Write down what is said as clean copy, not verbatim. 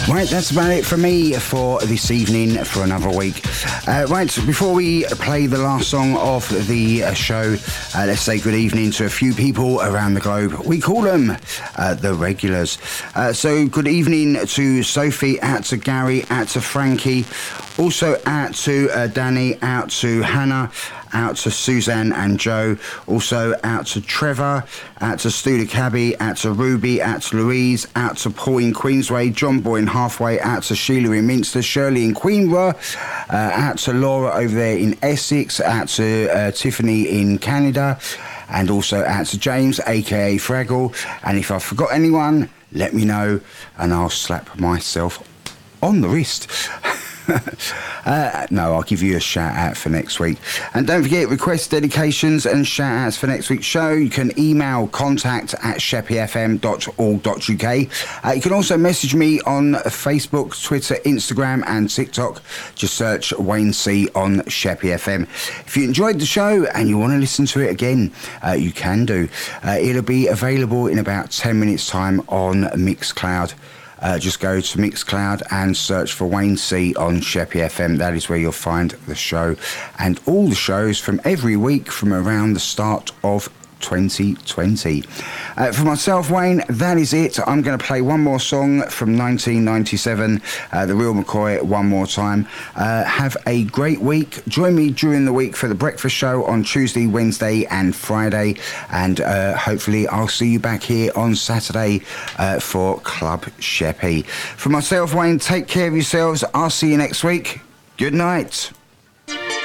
Right, that's about it for me for this evening for another week. Right, before we play the last song of the show, let's say good evening to a few people around the globe. We call them the regulars. So good evening to Sophie, out to Gary, out to Frankie, also out to Danny, out to Hannah, out to Suzanne and Joe, also out to Trevor, out to Stu the Cabby, out to Ruby, out to Louise, out to Paul in Queensway, John Boy in Halfway, out to Sheila in Minster, Shirley in Queenborough, out to Laura over there in Essex, out to Tiffany in Canada, and also out to James, aka Fraggle. And if I forgot anyone, let me know and I'll slap myself on the wrist. No, I'll give you a shout out for next week. And don't forget, request dedications and shout outs for next week's show. You can email contact@sheppyfm.org.uk. You can also message me on Facebook, Twitter, Instagram and TikTok. Just search Wayne C on Sheppy FM. If you enjoyed the show and you want to listen to it again, you can do. It'll be available in about 10 minutes time on Mixcloud. Just go to Mixcloud and search for Wayne C on Sheppy FM. That is where you'll find the show and all the shows from every week from around the start of 2020. For myself, Wayne, that is it. I'm going to play one more song from 1997, The Real McCoy, one more time. Have a great week. Join me during the week for the breakfast show on Tuesday, Wednesday and Friday, and hopefully I'll see you back here on Saturday for Club Sheppy. For myself, Wayne, take care of yourselves. I'll see you next week. Good night.